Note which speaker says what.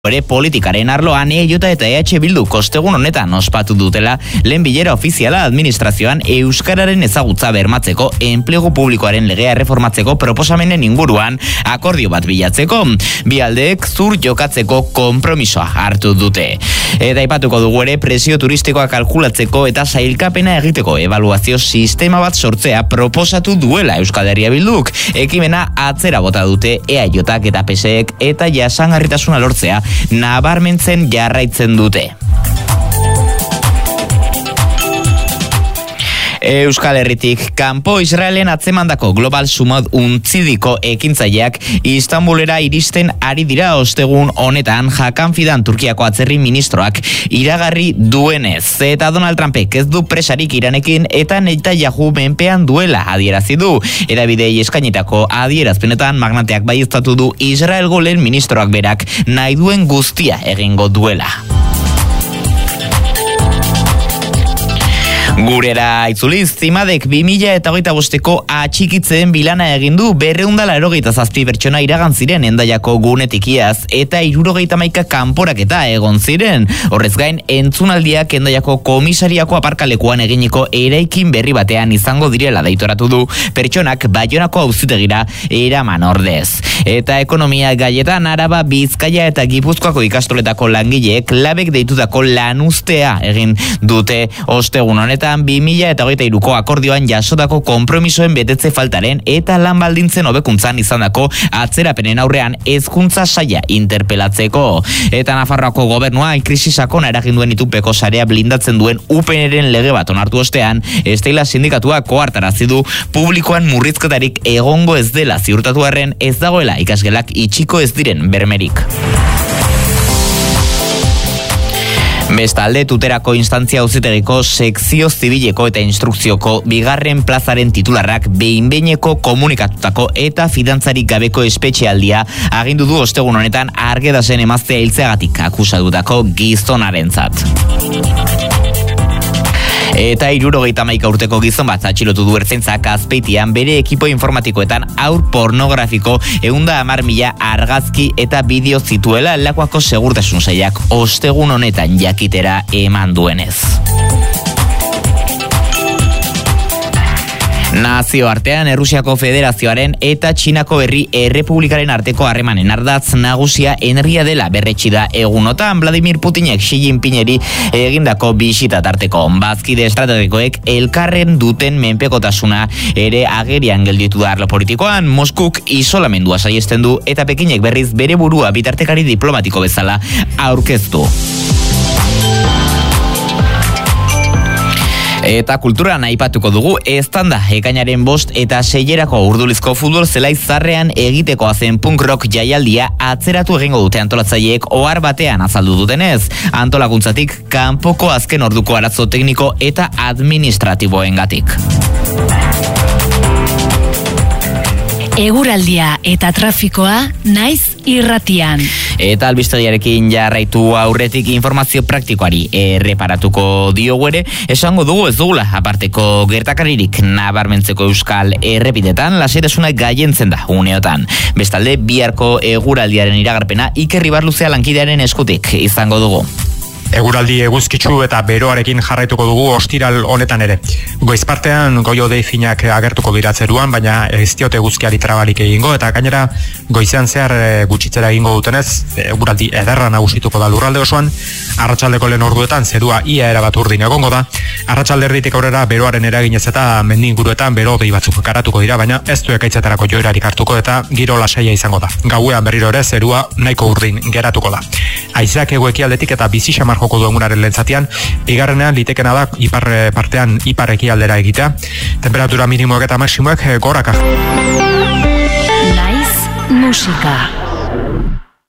Speaker 1: Ere politikaren arloan EJ eta EH Bildu ostegun honetan ospatu dutela lehen bilera ofiziala administrazioan euskararen ezagutza bermatzeko enplegu publikoaren legea erreformatzeko proposamenen inguruan akordio bat bilatzeko. Bi aldeek zur jokatzeko konpromisoa hartu dute. Eta aipatuko dugu ere presio turistikoa kalkulatzeko eta sailkapena egiteko ebaluazio sistema bat sortzea proposatu duela Euskal Herria Bilduk. Ekimena atzera bota dute EAJak eta PSEek eta jasangarritasuna lortzea nabarmentzen jarraitzen dute. Euskal Herritik kanpo Israelen atzemandako Global Summit untzidiko ekintzaileak Istanbulera iristen ari dira ostegun honetan Hakan Fidan Turkiako atzerri ministroak iragarri duenez. Eta Donald Trumpek ez du presarik Iranekin eta Netanyahu menpean duela adierazi du. Hedabidei eskainitako adierazpenetan magnateak baieztatu du Israelgo lehen ministroak berak nahi duen guztia egingo duela. Gurera itzuliz, Zimadek 2025ko atxikitzeen bilana egin du 287 pertsona iragan ziren Hendaiako gunetik iaz eta 71 kanporaketa egon ziren. Horrez gain, entzunaldiak Hendaiako komisariako aparkalekuan eginiko eraikin berri batean izango direla deitoratu du pertsonak Baionako auzitegira eraman ordez. Eta ekonomia gaietan Araba, Bizkaia eta Gipuzkoako ikastoletako langileek labek deitutako lanuztea egin dute ostegun honetan 2023ko akordioan jasotako konpromisoen betetze faltaren eta lan baldintzen hobekuntzan izandako atzerapenen aurrean hezkuntza saila interpelatzeko. Eta Nafarroako gobernua krisi sakona eragin duen itunpeko sarea blindatzen duen UPNren lege bat onartu ostean, Estela sindikatua kohartarazi du publikoan murrizketarik egongo ez dela ziurtatu arren ez dagoela ikasgelak itxiko ez diren bermerik. Bestalde, Tuterako instantzia auzitegiko sekzio zibileko eta instrukzioko bigarren plazaren titularrak behin-behineko komunikatutako eta fidantzarik gabeko espetxealdia agindu du ostegun honetan Argedasen emaztea hiltzeagatik akusatutako gizonarentzat. Eta 71 urteko gizon bat atxilotu du ertzaintzak Azpeitian bere ekipo informatikoetan haur pornografiko 110.000 argazki eta bideo zituela Lakuako segurtasun sailak ostegun honetan jakitera eman duenez. Nazioartean Errusiako Federazioaren eta Txinako Herri Errepublikaren arteko harremanen ardatz nagusia energia dela berretsi da egunotan Vladimir Putinek Xi Jinpingeri egindako bisita tarteko. Bazkide estrategikoek elkarren duten menpekotasuna ere agerian gelditu da arlo politikoan. Moskuk isolamendua saiesten du eta Pekinek berriz bere burua bitartekari diplomatiko bezala aurkeztu. Eta kulturan aipatuko dugu eztanda ekainaren 5 eta 6 urdulizko futbol zelai zarrean egiteko zen punk rock jaialdia atzeratu egingo dute antolatzaileek ohar batean azaldu dutenez. Antolakuntzatik kanpoko azken orduko arazo tekniko eta administratiboengatik.
Speaker 2: Eguraldia eta trafikoa naiz irratian.
Speaker 1: Eta albistegiarekin jarraitu aurretik informazio praktikoari erreparatuko diogu ere, esango dugu ez dugula aparteko gertakaririk nabarmentzeko euskal errepidetan lasaitasuna gaientzen da uneotan. Bestalde, biharko eguraldiaren iragarpena Iker Ibarluzea lankidearen eskutik izango dugu.
Speaker 3: Eguraldi eguzkitsu eta beroarekin jarraituko dugu ostiral honetan ere. Goizpartean goio-hodei finak agertuko dira zeruan, baina ez diote eguzkiari trabarik egingo eta gainera goizean zehar gutxitzera egingo dutenez, eguraldi ederra nagusituko da lurralde osoan. Arratsaldeko lehen orduetan zerua ia erabat urdin egongo da. Arratsalde erditik aurrera beroaren eraginez eta mendi inguruetan bero-hodei batzuk garatuko dira, baina ez du ekaitzetarako joerarik hartuko eta giro lasaia izango da. Gauean berriro ere zerua nahiko urdin geratuko da. Haizeak hego-ekialdetik eta bizi xamar joko du egunaren lentzatian, bigarrenean litekena da ipar partean ipar ekialdera egitea. Temperatura minimoak eta maksimoak goraka.
Speaker 2: Naiz musika.